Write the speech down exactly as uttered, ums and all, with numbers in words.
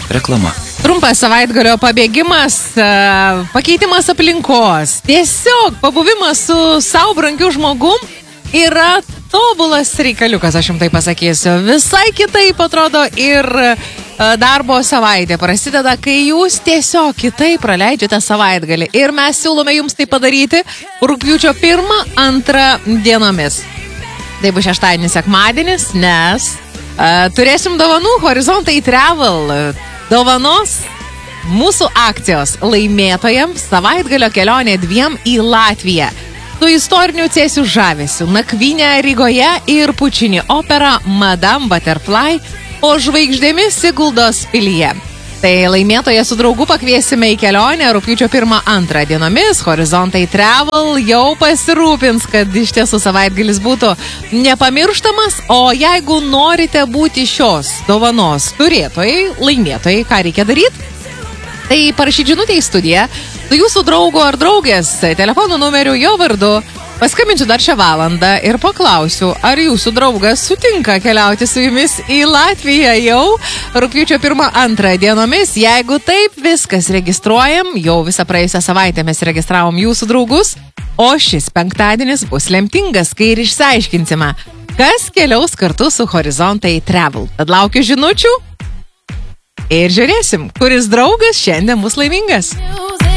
Reklama. Trumpas savaitgalio pabėgimas, pakeitimas aplinkos, tiesiog pabuvimas su savo brangiu žmogum yra tobulas reikaliukas, aš jums tai pasakysiu. Visai kitaip atrodo ir darbo savaitė prasideda, kai jūs tiesiog kitaip praleidžiate savaitgalį. Ir mes siūlome jums tai padaryti rugpjūčio pirmą, antrą dienomis. Tai bus šeštadienis, sekmadienis, nes uh, turėsim dovanų Horizontai Travel. Dovanos mūsų akcijos laimėtojams savaitgalio kelionė dviem į Latviją. Su istoriniu Cėsių žavesiu, nakvynė Rygoje ir Pučini opera Madame Butterfly po žvaigždėmis Siguldos pilyje. Tai laimėtoje su draugu pakviesime į kelionę rugpjūčio pirmą, antrą dienomis. Horizontai Travel jau pasirūpins, kad iš tiesų savaitgalis būtų nepamirštamas. O jeigu norite būti šios dovanos turėtojai, laimėtojai, ką reikia daryti? Tai parašyti žinutę į studiją su jūsų draugo ar draugės telefono numeriu, jo vardu. Paskambinsiu dar šią valandą ir paklausiu, ar jūsų draugas sutinka keliauti su jumis į Latviją jau rugpjūčio pirmą, antrą dienomis. Jeigu taip, viskas registruojam. Jau visą praėjusią savaitę mes registravom jūsų draugus. O šis penktadienis bus lemtingas, kai ir išsiaiškinsime, kas keliaus kartu su Horizontai Travel. Tad laukiu žinučių ir žiūrėsim, kuris draugas šiandien bus laimingas.